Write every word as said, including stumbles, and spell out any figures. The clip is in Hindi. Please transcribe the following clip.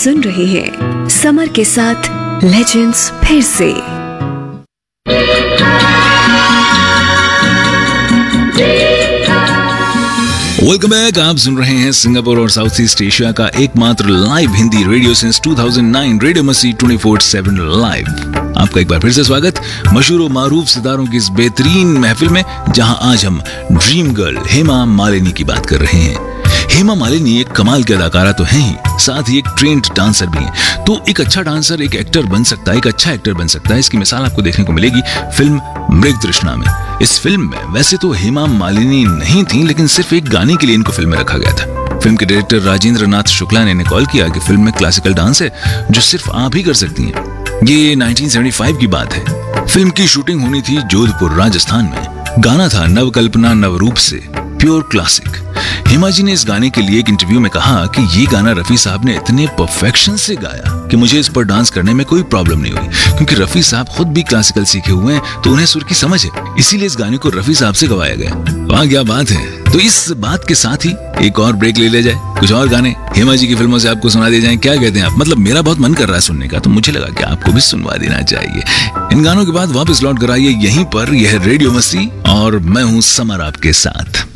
सुन रहे हैं समर के साथ लेजेंड्स फिर से। Welcome back. आप सुन रहे हैं सिंगापुर और साउथ ईस्ट एशिया का एकमात्र लाइव हिंदी रेडियो सिंस दो हज़ार नौ रेडियो मसी चौबीस सात लाइव। आपका एक बार फिर से स्वागत मशहूर और मारूफ सितारों की इस बेहतरीन महफिल में, जहां आज हम ड्रीम गर्ल हेमा मालिनी की बात कर रहे हैं। हेमा मालिनी एक कमाल की अदाकारा तो है ही, साथ ही एक ट्रेंड डांसर भी है। तो एक अच्छा डांसर एक एक्टर बन सकता है, एक अच्छा एक्टर बन सकता है। इसकी मिसाल आपको देखने को मिलेगी फिल्म मृग तृष्णा में। इस फिल्म में वैसे तो हेमा मालिनी नहीं थी, लेकिन सिर्फ एक गाने के लिए इनको फिल्म में रखा गया था। फिल्म के डायरेक्टर राजेंद्र नाथ शुक्ला ने कॉल किया कि फिल्म में क्लासिकल डांस है जो सिर्फ आप ही कर सकती हैं। ये उन्नीस सौ पचहत्तर की बात है। फिल्म की शूटिंग होनी थी जोधपुर राजस्थान में। गाना था नवकल्पना नवरूप से, प्योर क्लासिक। हेमा जी ने इस गाने के लिए एक इंटरव्यू में कहा कि ये गाना रफी साहब ने इतने परफेक्शन से गाया कि मुझे इस पर डांस करने में कोई प्रॉब्लम नहीं हुई, क्योंकि रफी साहब खुद भी क्लासिकल सीखे हुए हैं तो उन्हें सुर की समझ है। इसीलिए इस गाने को रफी साहब से गवाया गया। वाह क्या बात है। तो इस बात के साथ ही एक और ब्रेक ले लिया जाए, कुछ और गाने हेमा जी की फिल्मों से आपको सुना दिए जाएं। क्या कहते हैं आप? मतलब मेरा बहुत मन कर रहा है सुनने का, तो मुझे लगा कि आपको भी सुनवा देना चाहिए। इन गानों के बाद वापस लौट कर आइए यहीं पर। यह रेडियो मस्ती और मैं हूँ समर आपके साथ।